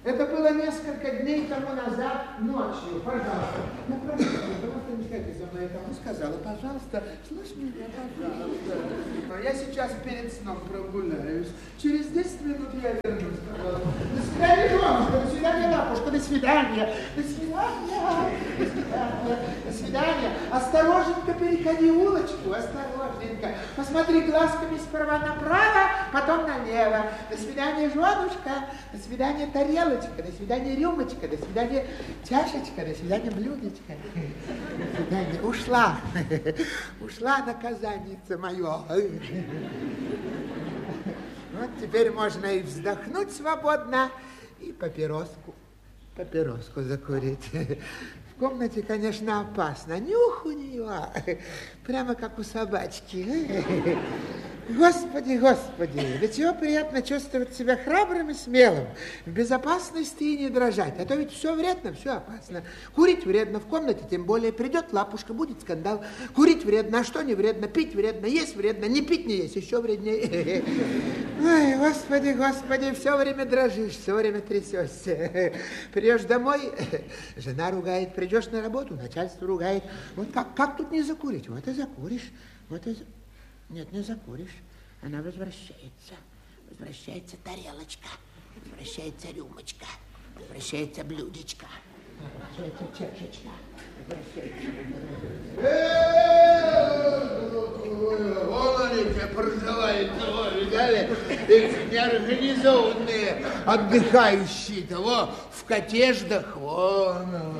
Это было несколько дней тому назад ночью. Пожалуйста. Ну, прошу, пожалуйста, не ходите за мной. Я тому сказала, пожалуйста, слушай меня, пожалуйста. Я сейчас перед сном прогуляюсь. Через 10 минут я вернусь, пожалуйста. До свидания, Ромушка, до свидания, Лапушка, до свидания. До свидания, до свидания, до свидания. Осторожненько переходи улочку, осторожненько. Посмотри глазками сперва направо, потом налево. До свидания, Жонушка, до свидания, тарелочка. До свидания, рюмочка, до свидания, чашечка, до свидания, блюдечко. До свидания. Ушла. Ушла наказанница моя. Вот теперь можно и вздохнуть свободно, и папироску закурить. В комнате, конечно, опасно. Нюх у нее, прямо как у собачки. Господи, Господи, до чего приятно чувствовать себя храбрым и смелым, в безопасности и не дрожать. А то ведь все вредно, все опасно. Курить вредно в комнате, тем более придет Лапушка, будет скандал. Курить вредно, а что не вредно? Пить вредно, есть вредно, не пить не есть, еще вреднее. Ой, Господи, Господи, все время дрожишь, все время трясешься. Придешь домой, жена ругает, придешь на работу, начальство ругает. Вот как тут не закурить? Вот и закуришь, вот и... Нет, не закуришь. Она возвращается. Возвращается тарелочка. Возвращается рюмочка. Возвращается блюдечко. Возвращается чашечка. Вон они где проживают, видали? Эти неорганизованные отдыхающие-то, в котеждах, вон.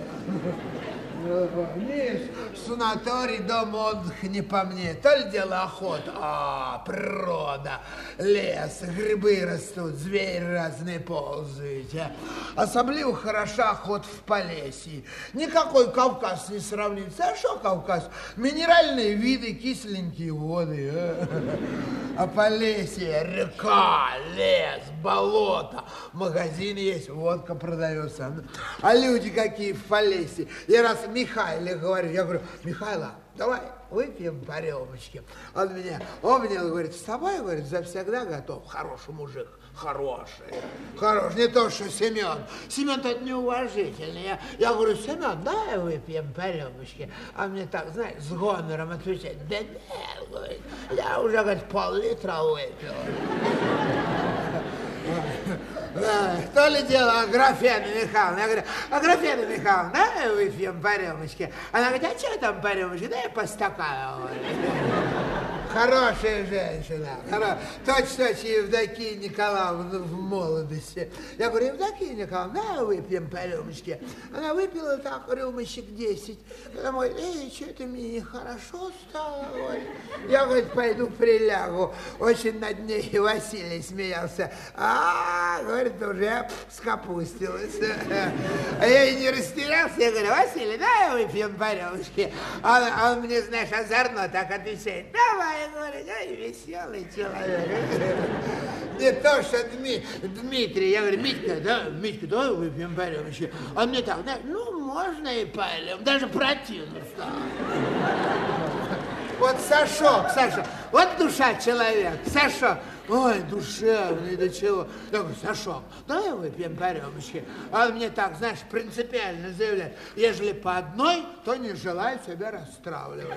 Санаторий, дом отдыха не по мне. То ли дело охота, природа, лес, грибы растут, звери разные ползают. Особливо хороша охота в Полесье. Никакой Кавказ не сравнится. А что Кавказ? Минеральные виды, кисленькие воды. А Полесье, река, лес, болото, магазин есть, водка продается. А люди какие в Полесье. Я раз Михайле говорю, Михайло, давай выпьем по рюмочке. Он меня обнял, говорит, с тобой, говорит, завсегда готов. Хороший мужик, хороший, не то, что Семен. Семен тот неуважительный. Я говорю, Семен, давай выпьем по рюмочке. А мне так, знаешь, с гонором отвечает, да нет, говорит, я уже, говорит, пол-литра выпил. То ли дело Аграфена Михайловна. Я говорю, Аграфена Михайловна, давай выпьем по рюмочке. Она говорит, а что там по рюмочке? Да я по стакану. Хорошая женщина. Точь-точь Евдокия Николаевна в молодости. Я говорю, Евдокия Николаевна, давай выпьем по рюмочке. Она выпила так рюмочек 10. Потом говорит, что-то мне нехорошо стало. Я, говорит, пойду прилягу. Очень над ней Василий смеялся. Говорит, уже скапустилась. А я и не растерялся. Я говорю, Василий, давай выпьем по рюмочке. А он мне, знаешь, озорно так отвечает. Давай, говорит, веселый человек. Не то, что Дмитрий. Я говорю, Митька, давай выпьем по рюмочке. Он мне так, ну, можно и палим. Даже противно стало. Вот Саша, вот душа человек, Саша. Ой, душевный, до чего. Я говорю, Сашок, давай выпьем по рюмочке. А он мне так, знаешь, принципиально заявляет, ежели по одной, то не желаю себя расстраивать.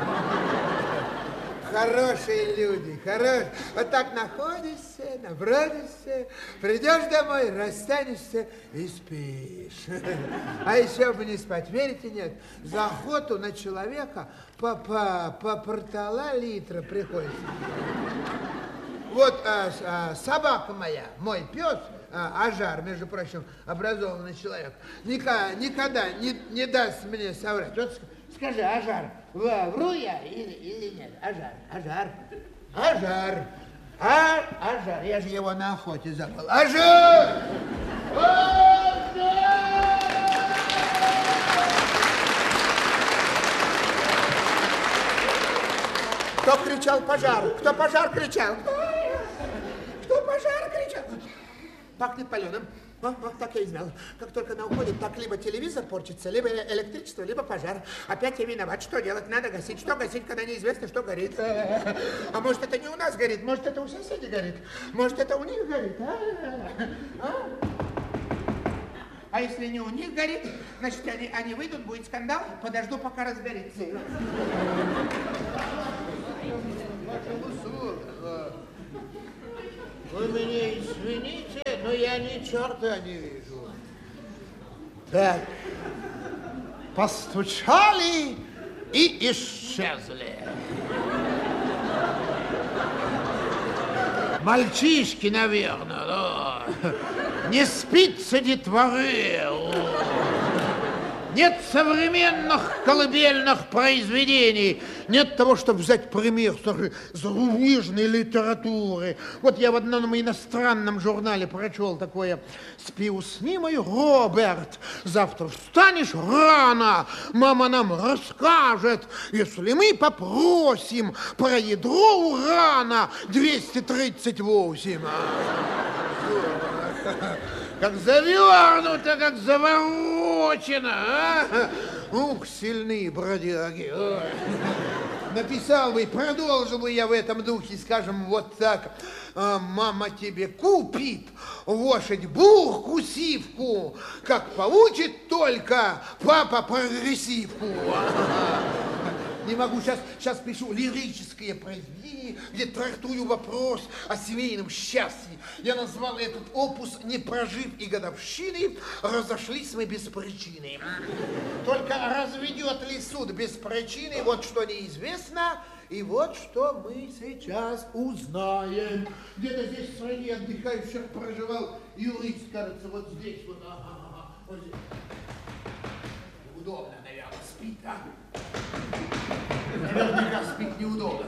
Хорошие люди, хорошие. Вот так находишься, набродишься, придешь домой, расстанешься и спишь. А еще бы не спать, верите, нет? За охоту на человека по полтора литра приходится. Вот собака моя, мой пес, Ажар, между прочим, образованный человек, никогда не даст мне соврать. Вот скажи, Ажар, вру я или нет? Ажар. Ажар, я же его на охоте забыл. Ажар! Кто кричал пожар? Кто пожар кричал? Кто пожар кричал? Пахнет паленым. Так я и знал. Как только на уходе, так либо телевизор порчится, либо электричество, либо пожар. Опять я виноват. Что делать? Надо гасить. Что гасить, когда неизвестно, что горит? А может, это не у нас горит? Может, это у соседей горит? Может, это у них горит? А если не у них горит, значит, они выйдут, будет скандал, подожду, пока разгорится. Вы меня извините, но я ни черта не вижу. Так, постучали и исчезли. Мальчишки, наверное, да. Не спится детворы. Нет современных колыбельных произведений. Нет того, чтобы взять пример с зарубежной литературы. Вот я в одном иностранном журнале прочел такое. Спи, усни, мой Роберт. Завтра встанешь рано. Мама нам расскажет, если мы попросим про ядро урана 238. Как завернуто, как заворочено, а? Ух, сильные бродяги. Написал бы, продолжил бы я в этом духе, скажем, вот так. Мама тебе купит лошадь бурку, сивку, как получит только папа прогрессивку. Не могу, сейчас пишу лирическое произведение, где трактую вопрос о семейном счастье. Я назвал этот опус «Не прожив и годовщины, разошлись мы без причины». Только разведет ли суд без причины, вот что неизвестно, и вот что мы сейчас узнаем. Где-то здесь в стране отдыхающих проживал юрист, кажется, вот здесь, вот, вот здесь. Удобно, наверное, спит, а? Наверняка спит неудобно,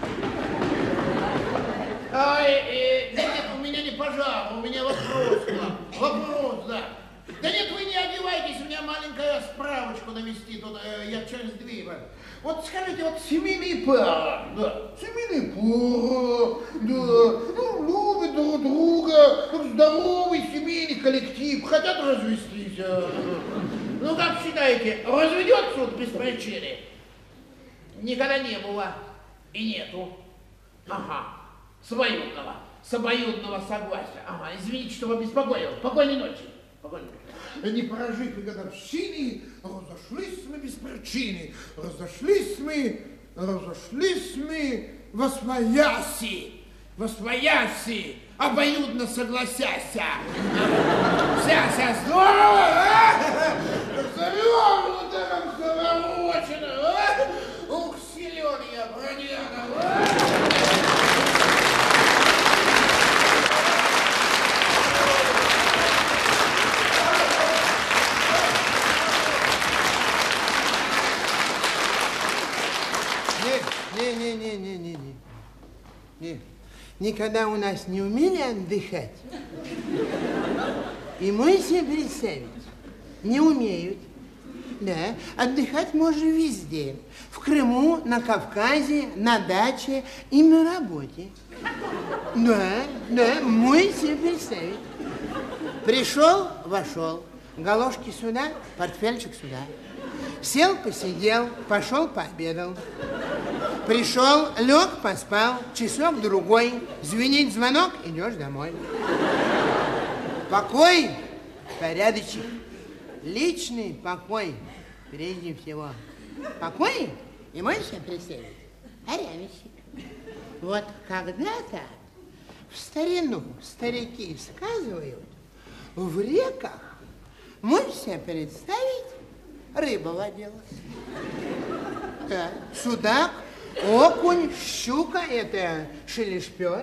да? Нет, у меня не пожар, у меня вопрос к вам. Вопрос, да. Да нет, вы не одевайтесь, у меня маленькая справочку навести, тут я через дверь. Вот скажите, вот семейный пар, да, семейный пар, да, ну, любят друг друга, здоровый семейный коллектив, хотят развестись. Ну, как считаете, разведет суд без причины? Никогда не было и нету. Ага, с обоюдного согласия. Ага, извините, что вас беспокоил. Спокойной ночи. Спокойной ночи. Не прожив и годовщины, разошлись мы без причины. Разошлись мы восвояси, обоюдно согласяся. Вся здорово, а? Завернуто, как заворочено, а? Ух, силен я, бродяга, а? Не. Никогда у нас не умели отдыхать. И мы себе представить не умеют. Да, отдыхать можно везде. В Крыму, на Кавказе, на даче и на работе. Да, мы себе представить. Пришел, вошел, галошки сюда, портфельчик сюда. Сел, посидел, пошел, пообедал. Пришел, лег, поспал, часок-другой, звенит звонок, идешь домой. Покой, порядочек, личный покой, прежде всего. Покой, и можешь себе представить, порядочек. Вот когда-то в старину старики сказывают, в реках, можешь себе представить, рыба водилась. Да, судак, окунь, щука, это шелешпер.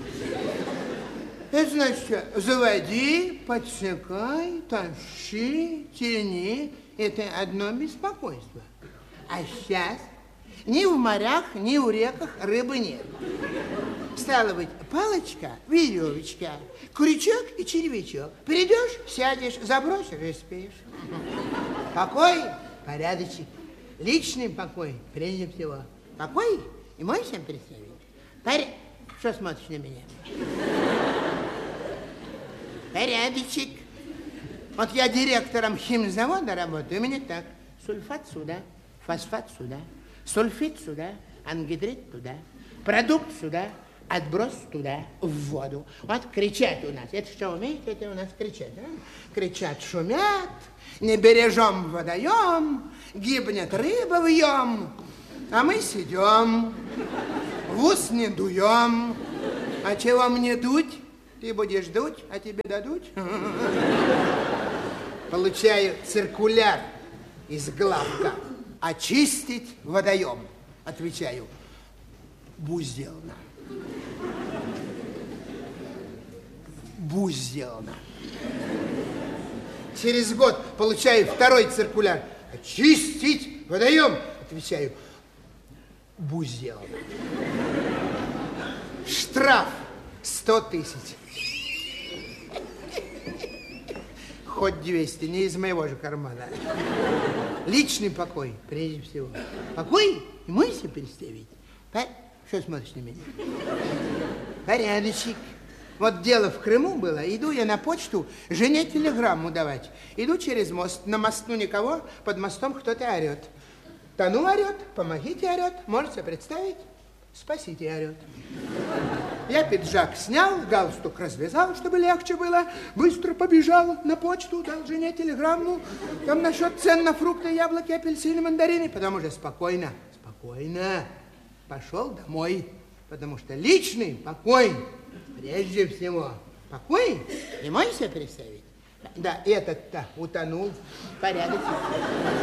Это значит, заводи, подсекай, тащи, тяни. Это одно беспокойство. А сейчас ни в морях, ни в реках рыбы нет. Стало быть, палочка, веревочка, крючок и червячок. Придешь, сядешь, забросишь и спишь. Покой, порядочек, личный покой, прежде всего. Покой, и можешь себе представить? Что смотришь на меня? Порядочек. Вот я директором химзавода работаю, у меня так. Сульфат сюда, фосфат сюда, сульфид сюда, ангидрид туда, продукт сюда, отброс туда, в воду. Вот кричат у нас. Это что умеете? Это у нас кричат, да? Кричат, шумят, не бережем водоем, гибнет рыба в ем, а мы сидим, в ус не дуем. А чего мне дуть? Ты будешь дуть, а тебе дадут? Получаю циркуляр из главка. Очистить водоем. Отвечаю, будь сделано. Будь сделано. Через год получаю второй циркуляр. Очистить водоем. Отвечаю, будь сделано. Штраф 100 тысяч. Хоть 200, не из моего же кармана. Личный покой, прежде всего. Покой и мысли представить. Что смотришь на меня? Порядочек. Вот дело в Крыму было. Иду я на почту жене телеграмму давать. Иду через мост. На мосту никого, под мостом кто-то орет. Тону орет, помогите орет. Можете представить? Спасите орет. Я пиджак снял, галстук развязал, чтобы легче было. Быстро побежал на почту, дал жене телеграмму. Там насчет цен на фрукты, яблоки, апельсины, мандарины. Потом уже спокойно пошел домой. Потому что личный покой, прежде всего, покой, не можете себе представить? Да, этот-то утонул. Порядок.